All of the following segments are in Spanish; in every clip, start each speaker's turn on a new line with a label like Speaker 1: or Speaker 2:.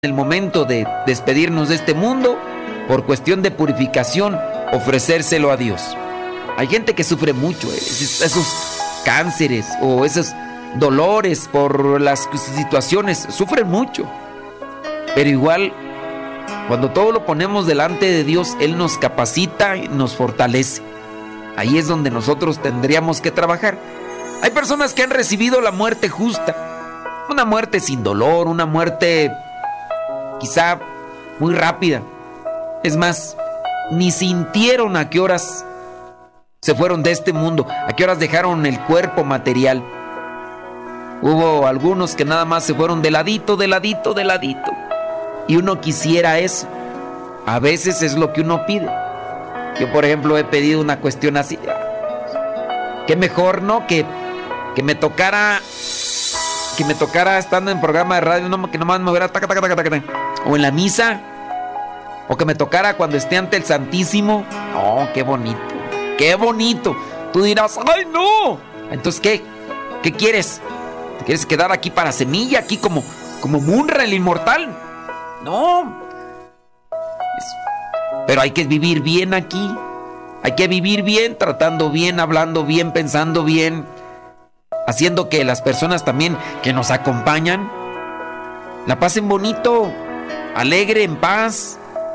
Speaker 1: el momento de despedirnos de este mundo, por cuestión de purificación, ofrecérselo a Dios. Hay gente que sufre mucho, esos cánceres o esos dolores por las situaciones, sufren mucho. Pero igual, cuando todo lo ponemos delante de Dios, Él nos capacita y nos fortalece. Ahí es donde nosotros tendríamos que trabajar. Hay personas que han recibido la muerte justa, una muerte sin dolor, una muerte quizá muy rápida. Es más, ni sintieron a qué horas se fueron de este mundo, a qué horas dejaron el cuerpo material. Hubo algunos que nada más se fueron de ladito, de ladito, de ladito. Y uno quisiera eso. A veces es lo que uno pide. Yo, por ejemplo, he pedido una cuestión así. Qué mejor, ¿no? Que me tocara estando en programa de radio, no, que nomás me hubiera o en la misa, o que me tocara cuando esté ante el Santísimo. Oh, qué bonito, qué bonito. Tú dirás, ¡ay, no! Entonces, ¿qué quieres? ¿Te quieres quedar aquí para semilla, aquí como Munra, el inmortal? No. Pero hay que vivir bien aquí. Hay que vivir bien, tratando bien, hablando bien, pensando bien, haciendo que las personas también que nos acompañan la pasen bonito, alegre, en paz.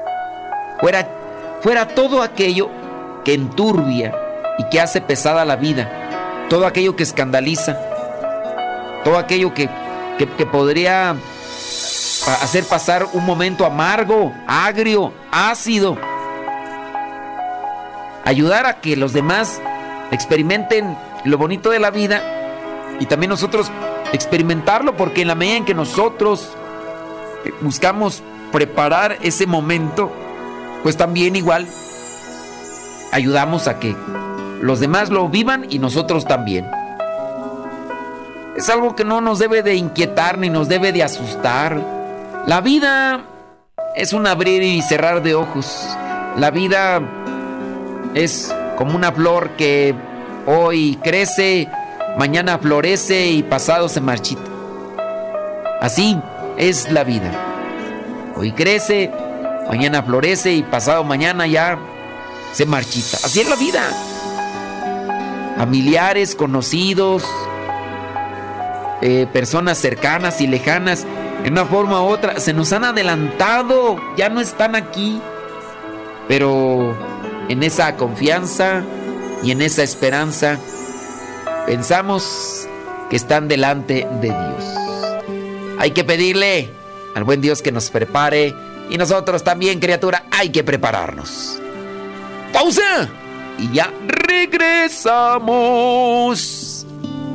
Speaker 1: Fuera todo aquello que enturbia y que hace pesada la vida, todo aquello que escandaliza, todo aquello que podría hacer pasar un momento amargo, agrio, ácido. Ayudar a que los demás experimenten lo bonito de la vida y también nosotros experimentarlo, porque en la medida en que nosotros buscamos preparar ese momento, pues también igual ayudamos a que los demás lo vivan y nosotros también. Es algo que no nos debe de inquietar ni nos debe de asustar. La vida es un abrir y cerrar de ojos. La vida es como una flor que hoy crece, mañana florece y pasado se marchita. Así es la vida. Hoy crece, mañana florece y pasado mañana ya se marchita. Así es la vida. Familiares, conocidos, personas cercanas y lejanas, en una forma u otra, se nos han adelantado, ya no están aquí. Pero en esa confianza y en esa esperanza, pensamos que están delante de Dios. Hay que pedirle al buen Dios que nos prepare, y nosotros también, criatura, hay que prepararnos. ¡Pausa! Y ya regresamos.